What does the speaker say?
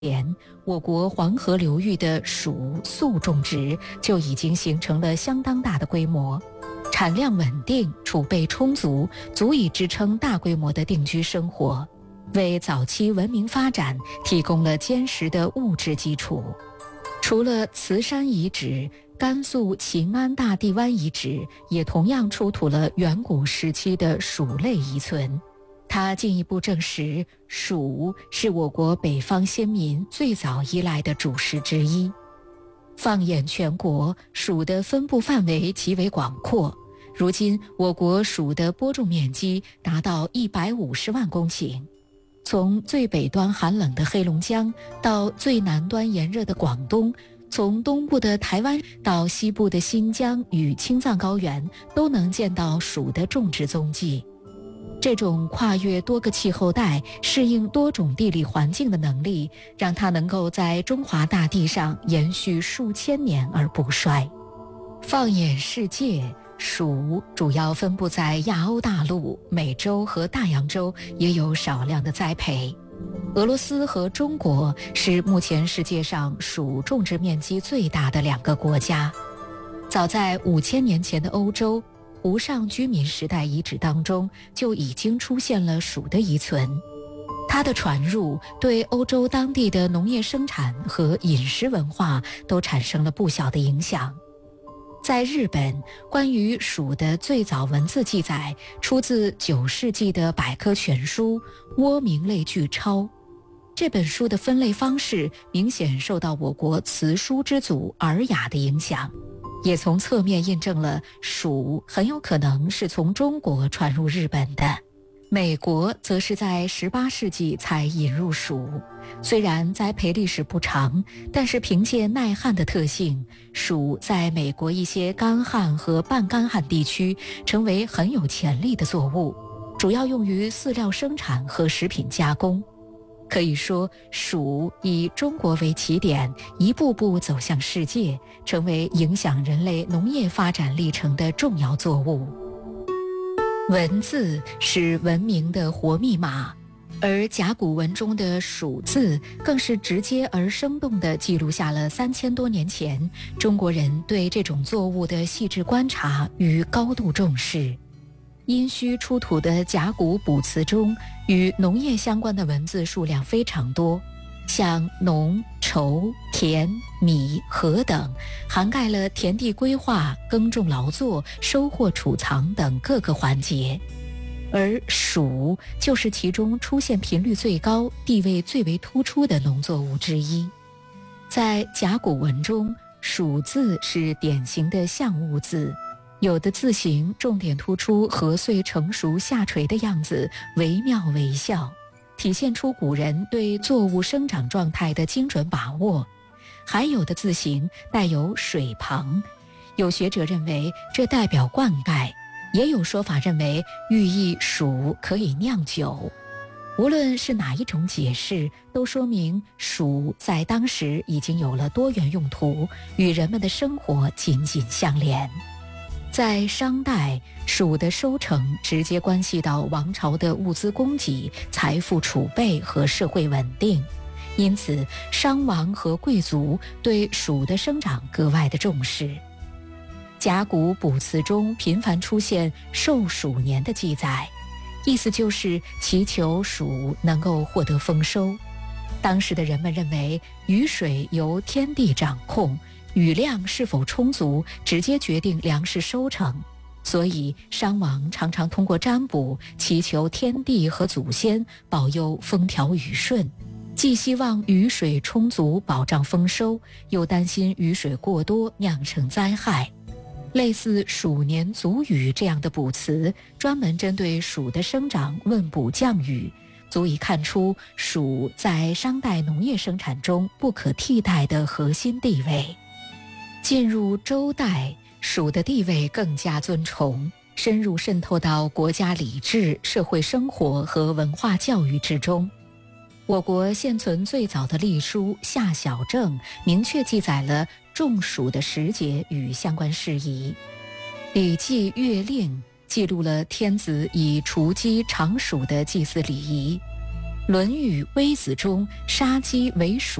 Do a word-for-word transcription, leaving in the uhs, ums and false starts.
前，我国黄河流域的黍粟种植就已经形成了相当大的规模，产量稳定，储备充足，足以支撑大规模的定居生活，为早期文明发展提供了坚实的物质基础。除了慈山遗址，甘肃秦安大地湾遗址也同样出土了远古时期的黍类遗存。它进一步证实，黍是我国北方先民最早依赖的主食之一。放眼全国，黍的分布范围极为广阔。如今，我国黍的播种面积达到一百五十万公顷。从最北端寒冷的黑龙江到最南端炎热的广东，从东部的台湾到西部的新疆与青藏高原，都能见到黍的种植踪迹。这种跨越多个气候带、适应多种地理环境的能力，让它能够在中华大地上延续数千年而不衰。放眼世界，黍主要分布在亚欧大陆、美洲和大洋洲，也有少量的栽培。俄罗斯和中国是目前世界上黍种植面积最大的两个国家。早在五千年前的欧洲，湖上居民时代遗址当中就已经出现了黍的遗存。它的传入对欧洲当地的农业生产和饮食文化都产生了不小的影响。在日本，关于黍的最早文字记载出自九世纪的百科全书《倭名类聚钞》。这本书的分类方式明显受到我国辞书之祖尔雅的影响，也从侧面印证了黍很有可能是从中国传入日本的。美国则是在十八世纪才引入黍，虽然栽培历史不长，但是凭借耐旱的特性，黍在美国一些干旱和半干旱地区成为很有潜力的作物，主要用于饲料生产和食品加工。可以说，黍以中国为起点，一步步走向世界，成为影响人类农业发展历程的重要作物。文字是文明的活密码，而甲骨文中的黍字更是直接而生动地记录下了三千多年前中国人对这种作物的细致观察与高度重视。殷墟出土的甲骨卜辞中，与农业相关的文字数量非常多，像农、畴、田、米、禾等，涵盖了田地规划、耕种劳作、收获储藏等各个环节。而黍就是其中出现频率最高、地位最为突出的农作物之一。在甲骨文中，黍字是典型的象物字，有的字形重点突出禾穗成熟下垂的样子，惟妙惟肖，体现出古人对作物生长状态的精准把握。还有的字形带有水旁，有学者认为这代表灌溉，也有说法认为寓意黍可以酿酒。无论是哪一种解释，都说明黍在当时已经有了多元用途，与人们的生活紧紧相连。在商代，黍的收成直接关系到王朝的物资供给、财富储备和社会稳定，因此商王和贵族对黍的生长格外的重视。甲骨卜辞中频繁出现寿黍年的记载，意思就是祈求黍能够获得丰收。当时的人们认为雨水由天地掌控，雨量是否充足直接决定粮食收成，所以商王常常通过占卜祈求天地和祖先保佑风调雨顺，既希望雨水充足保障丰收，又担心雨水过多酿成灾害。类似黍年足雨这样的卜辞，专门针对黍的生长问卜降雨，足以看出黍在商代农业生产中不可替代的核心地位。进入周代，黍的地位更加尊崇，深入渗透到国家礼制、社会生活和文化教育之中。我国现存最早的隶书《夏小正》明确记载了种黍的时节与相关事宜。《礼记·乐令》记录了天子以雏鸡尝黍的祭祀礼仪。 论语微子》中杀鸡为蜀